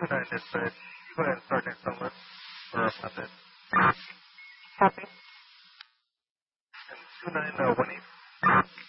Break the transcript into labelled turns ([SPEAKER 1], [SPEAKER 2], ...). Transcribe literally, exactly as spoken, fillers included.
[SPEAKER 1] two nine dispatch. You go ahead and start next on list. Or up method.
[SPEAKER 2] Copy.
[SPEAKER 1] And two nine uh, one eight.